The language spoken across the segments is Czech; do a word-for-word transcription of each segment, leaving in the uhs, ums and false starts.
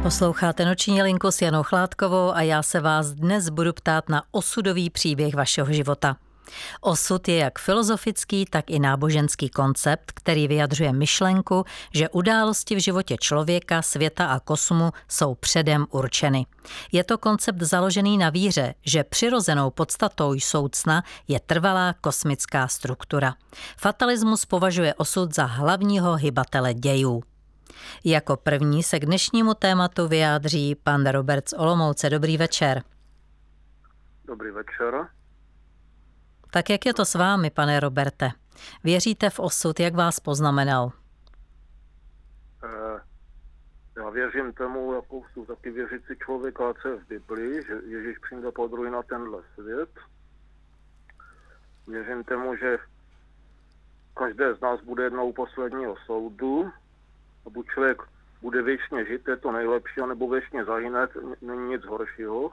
Posloucháte Noční linku s Janou Chládkovou a já se vás dnes budu ptát na osudový příběh vašeho života. Osud je jak filozofický, tak i náboženský koncept, který vyjadřuje myšlenku, že události v životě člověka, světa a kosmu jsou předem určeny. Je to koncept založený na víře, že přirozenou podstatou soucna je trvalá kosmická struktura. Fatalismus považuje osud za hlavního hybatele dějů. Jako první se k dnešnímu tématu vyjádří pan Robert z Olomouce. Dobrý večer. Dobrý večer. Tak jak je to s vámi, pane Roberte? Věříte v osud, jak vás poznamenal? E, já věřím tomu, jako jsou taky věřící člověk, ale co je v Biblii, že Ježíš přijde podruhé na tenhle svět. Věřím tomu, že každé z nás bude jednou posledního soudu. A buď člověk bude věčně žít, to je to nejlepší, anebo věčně zahyne, není nic horšího.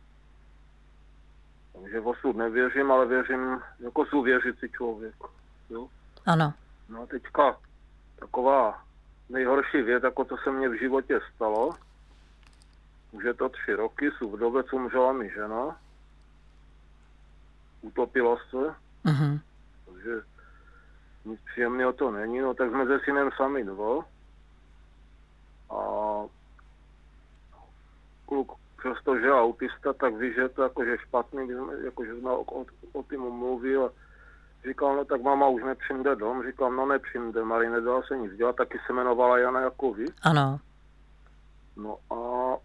Takže v osud nevěřím, ale věřím, jako jsou věřící člověk. Jo? Ano. No a teďka taková nejhorší věc, jako co se mně v životě stalo. Už je to tři roky, jsou vdovec, umřela mi žena. Utopila se. Uh-huh. Takže nic příjemného to není, no tak jsme se synem sami dva. A kluk, přestože je autista, tak ví, že je to jakože špatný, jakože jsme o, o, o tím mluvil a říkal, no tak máma už nepřijde dom, říkám, no nepřijde, Marie, nedala se nic dělat, taky se jmenovala Jana jako vy. Ano. No a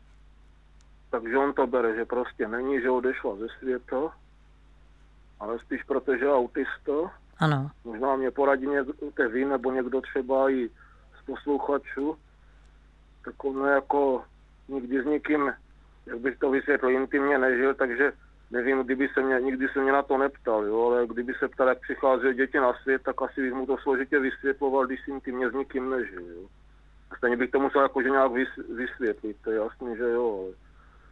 takže on to bere, že prostě není, že odešla ze světa, ale spíš protože je autista. Ano. Možná mě poradí někdo, vy, nebo někdo třeba i z posluchačů, tak on jako nikdy s nikým, jak bych to vysvětlil, intimně nežil, takže nevím, kdyby se mě, nikdy se mě na to neptal, jo, ale kdyby se ptal, jak přichází děti na svět, tak asi bych mu to složitě vysvětloval, když intimně s nikým nežil, jo. A stejně bych to musel jakože nějak vysvětlit, to je jasný, že jo, ale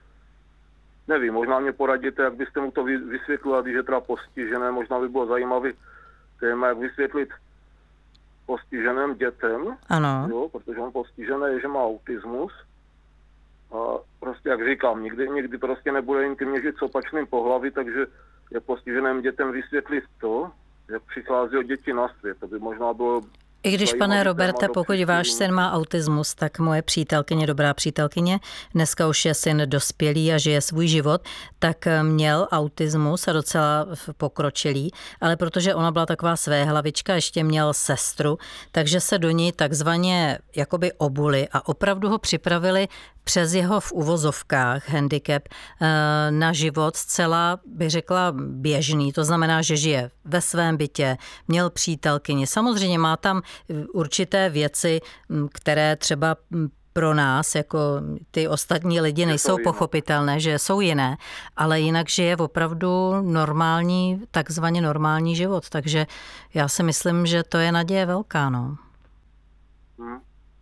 nevím, možná mě poradíte, jak byste mu to vysvětlil, když je teda postižené, možná by bylo zajímavý téma, jak vysvětlit postiženým dětem, ano. Jo, protože on postižený je, že má autismus. A prostě, jak říkám, nikdy, nikdy prostě nebude intimně žít s opačným pohlaví, takže je postiženým dětem vysvětlit to, jak přichází o děti na svět. To by možná bylo... I když, pane Roberte, pokud váš syn má autismus, tak moje přítelkyně, dobrá přítelkyně, dneska už je syn dospělý a žije svůj život, tak měl autismus a docela pokročilý, ale protože ona byla taková své hlavička, ještě měl sestru, takže se do ní takzvaně jakoby obuli a opravdu ho připravili přes jeho v uvozovkách handicap na život zcela, bych řekla, běžný. To znamená, že žije ve svém bytě, měl přítelkyni. Samozřejmě má tam určité věci, které třeba pro nás, jako ty ostatní lidi, nejsou pochopitelné, že jsou jiné, ale jinak žije opravdu normální, takzvaně normální život. Takže já si myslím, že to je naděje velká, no. Hmm.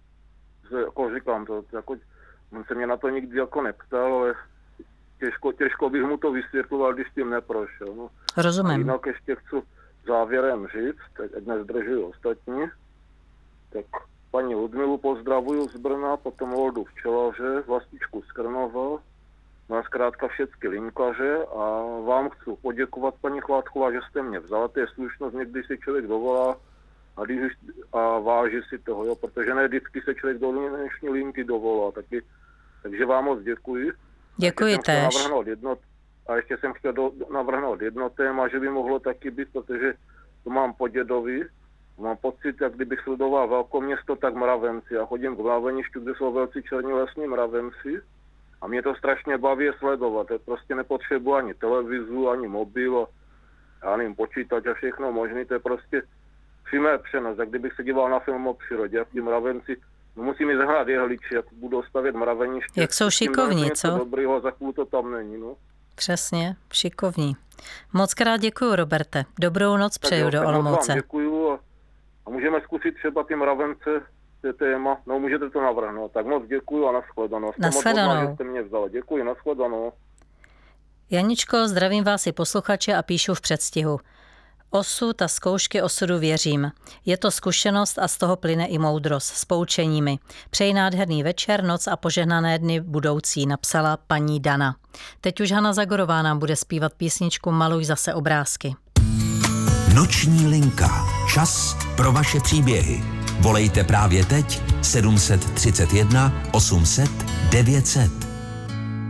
Jako říkám, to jako... On se mě na to nikdy jako neptal, ale těžko, těžko bych mu to vysvětloval, když tím neprošel. No. Rozumím. A jinak ještě chci závěrem říct, ať nezdržuji ostatní, tak paní Ludmilu pozdravuju z Brna, potom Oldu Včelaře, Vlastičku z Krnova, no a zkrátka všechny linkaře a vám chci poděkovat, paní Chládková, že jste mě vzala, to je slušnost, někdy si člověk dovolá a, když, a váží si toho, jo, protože ne vždycky se člověk do dnešní linky dovolá, taky, takže vám moc děkuji. Děkuji též. Jedno, a ještě jsem chtěl do, navrhnout jedno téma, že by mohlo taky být, protože to mám po dědovi, mám pocit, jak kdybych sledoval velkoměsto, tak mravenci. Já chodím k mravenišťu, kde jsou velcí černí lesní mravenci a mě to strašně baví sledovat. Já prostě nepotřebuji ani televizu, ani mobil, a já nevím, počítač a všechno možné, to je prostě přímé přenos, jak kdybych se díval na film o přírodě, jak ty mravenci, no musím mi zahrát jehliči, jak budou stavět mraveniště. Jak jsou šikovní, co? Dobrýho, za chvíli to tam není, no. Přesně, šikovní. Moc krát děkuju, Roberte. Dobrou noc tak přeju jo, do Olomouce. Děkuju a, a můžeme zkusit třeba ty mravence, to téma, no můžete to navrhnout. Tak moc děkuju a nashledanou. Nashledanou. Že jste mě vzala. Děkuji, nashledanou. Janičko, zdravím vás i posluchače a píšu v předstihu. osud a zkoušky osudu věřím. Je to zkušenost a z toho plyne i moudrost s poučeními. Přeji nádherný večer, noc a požehnané dny budoucí, napsala paní Dana. Teď už Hana Zagorová nám bude zpívat písničku Maluj zase obrázky. Noční linka. Čas pro vaše příběhy. Volejte právě teď sedm set třicet jedna osm set devět set.